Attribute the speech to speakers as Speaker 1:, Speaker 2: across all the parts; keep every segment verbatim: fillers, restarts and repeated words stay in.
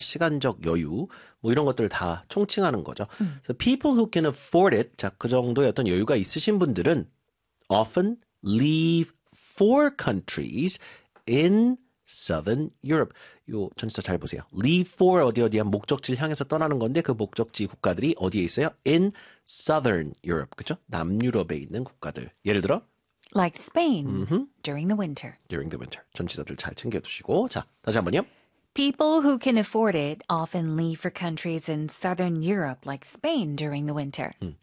Speaker 1: 시간적 여유 뭐 이런 것들 다 총칭하는 거죠. 음. So people who can afford it, 자, 그 정도의 어떤 여유가 있으신 분들은 often leave for countries in Southern Europe. 요 전치사 잘 보세요. leave for 어디 어디한 목적지를 향해서 떠나는 건데 그 목적지 국가들이 어디에 있어요? in Southern Europe. 그렇죠? 남유럽에 있는 국가들. 예를 들어
Speaker 2: like Spain mm-hmm. during the winter.
Speaker 1: during the winter. 전치사들 잘 챙겨두시고 자, 다시 한번요.
Speaker 2: People who can afford it often leave for countries in Southern Europe like Spain during the winter.
Speaker 1: 음.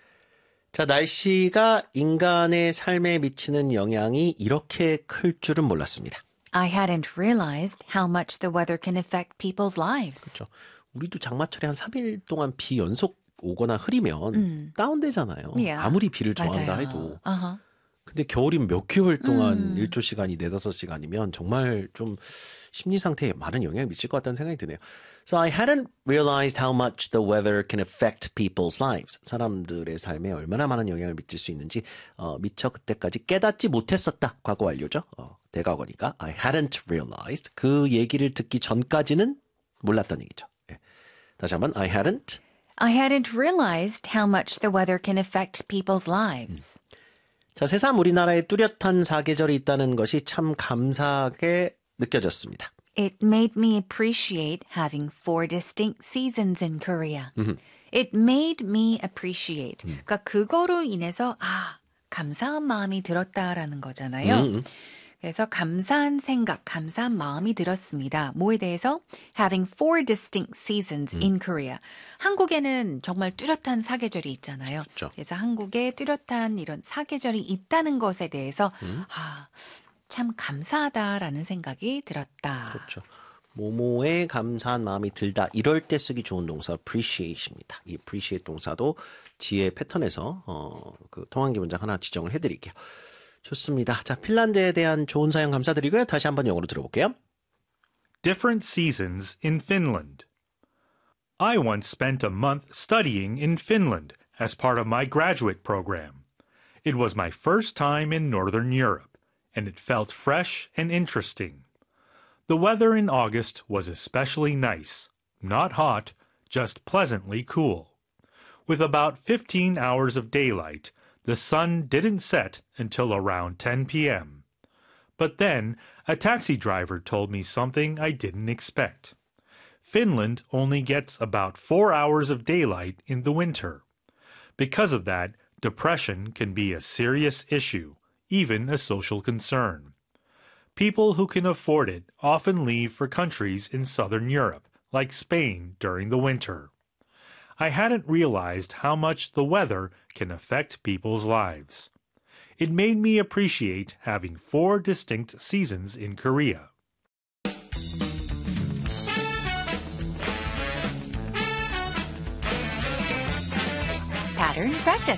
Speaker 1: 자, 날씨가 인간의 삶에 미치는 영향이 이렇게 클 줄은 몰랐습니다.
Speaker 2: I hadn't realized how much the weather can affect people's lives.
Speaker 1: 그렇죠. 우리도 장마철에 한 삼 일 동안 비 연속 오거나 흐리면 음. 다운되잖아요.
Speaker 2: Yeah.
Speaker 1: 아무리 비를 좋아한다
Speaker 2: 맞아요.
Speaker 1: 해도.
Speaker 2: Uh-huh.
Speaker 1: 근데 겨울이면 몇 개월 동안
Speaker 2: 음.
Speaker 1: 일조 시간이 네다섯 시간이면 정말 좀 심리 상태에 많은 영향을 미칠 것 같다는 생각이 드네요. So I hadn't realized how much the weather can affect people's lives. 사람들의 삶에 얼마나 많은 영향을 미칠 수 있는지 어, 미처 그때까지 깨닫지 못했었다. 과거 완료죠. 어, 대과거니까 I hadn't realized. 그 얘기를 듣기 전까지는 몰랐던 얘기죠. 예. 다시 한번 I hadn't.
Speaker 2: I hadn't realized how much the weather can affect people's lives.
Speaker 1: 음. 자, 새삼 우리나라에 뚜렷한 사계절이 있다는 것이 참 감사하게 느껴졌습니다.
Speaker 2: It made me appreciate having four distinct seasons in Korea. Mm-hmm. It made me appreciate. 음. 그러니까 그거로 인해서 아, 감사한 마음이 들었다라는 거잖아요. Mm-hmm. 그래서 감사한 생각, 감사한 마음이 들었습니다. 뭐에 대해서? Having four distinct seasons 음. in Korea. 한국에는 정말 뚜렷한 사계절이 있잖아요.
Speaker 1: 그렇죠.
Speaker 2: 그래서 한국에 뚜렷한 이런 사계절이 있다는 것에 대해서 음. 아, 참 감사하다라는 생각이 들었다.
Speaker 1: 그렇죠. 모모에 감사한 마음이 들다. 이럴 때 쓰기 좋은 동사 appreciate입니다. 이 appreciate 동사도 지혜 패턴에서 어, 그 통한기 문장 하나 지정을 해드릴게요. 좋습니다. 자, 핀란드에 대한 좋은 사연 감사드리고요. 다시 한번 영어로 들어볼게요.
Speaker 3: Different seasons in Finland. I once spent a month studying in Finland as part of my graduate program. It was my first time in Northern Europe, and it felt fresh and interesting. The weather in August was especially nice, not hot, just pleasantly cool. With about fifteen hours of daylight, the sun didn't set until around ten p.m. But then, a taxi driver told me something I didn't expect. Finland only gets about four hours of daylight in the winter. Because of that, depression can be a serious issue, even a social concern. People who can afford it often leave for countries in Southern Europe, like Spain, during the winter. I hadn't realized how much the weather can affect people's lives. It made me appreciate having four distinct seasons in Korea.
Speaker 2: Pattern practice.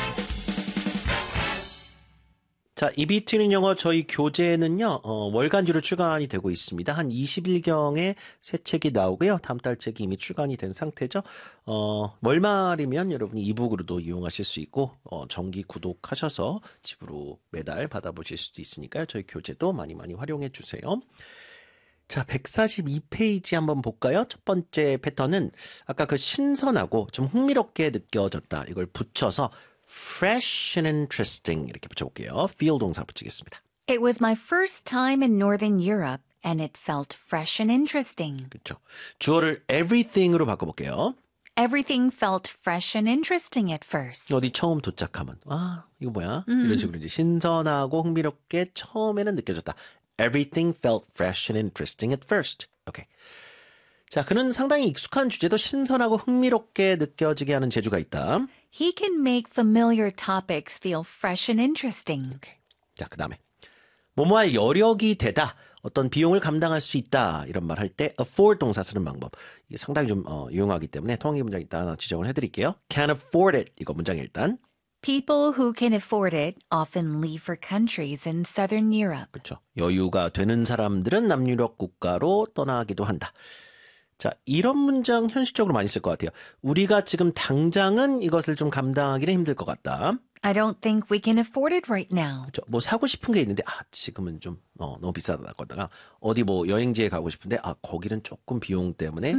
Speaker 1: 자, 입이 트이는 영어 저희 교재는요, 어, 월간주로 출간이 되고 있습니다. 한 이십 일경에 새 책이 나오고요. 다음 달 책이 이미 출간이 된 상태죠. 어, 월말이면 여러분이 이북으로도 이용하실 수 있고, 어, 정기 구독하셔서 집으로 매달 받아보실 수도 있으니까요. 저희 교재도 많이 많이 활용해 주세요. 자, 백사십이 페이지 한번 볼까요? 첫 번째 패턴은 아까 그 신선하고 좀 흥미롭게 느껴졌다. 이걸 붙여서 fresh and interesting 이렇게 붙여볼게요. feel 동사 붙이겠습니다.
Speaker 2: It was my first time in Northern Europe and it felt fresh and interesting.
Speaker 1: 그렇죠. 주어를 everything으로 바꿔볼게요.
Speaker 2: Everything felt fresh and interesting at first.
Speaker 1: 어디 처음 도착하면 아 이거 뭐야? 음. 이런 식으로 이제 신선하고 흥미롭게 처음에는 느껴졌다. Everything felt fresh and interesting at first. 오케이. 자, 그는 상당히 익숙한 주제도 신선하고 흥미롭게 느껴지게 하는 재주가 있다.
Speaker 2: He can make familiar topics feel fresh and interesting.
Speaker 1: 오케이. 자, 그 다음에 뭐뭐할 여력이 되다. 어떤 비용을 감당할 수 있다. 이런 말 할 때 afford 동사 쓰는 방법. 이게 상당히 좀 어, 유용하기 때문에 통합 문장 일단 하나 지정을 해드릴게요. Can afford it. 이거 문장 일단.
Speaker 2: People who can afford it often leave for countries in Southern Europe.
Speaker 1: 그렇죠. 여유가 되는 사람들은 남유럽 국가로 떠나기도 한다. 자, 이런 문장 현실적으로 많이 쓸 것 같아요. 우리가 지금 당장은 이것을 좀 감당하기는 힘들 것 같다.
Speaker 2: I don't think we can afford it right now.
Speaker 1: 그렇죠. 뭐 사고 싶은 게 있는데 아 지금은 좀 어, 너무 비싸다 거다가 어디 뭐 여행지에 가고 싶은데 아 거기는 조금 비용 때문에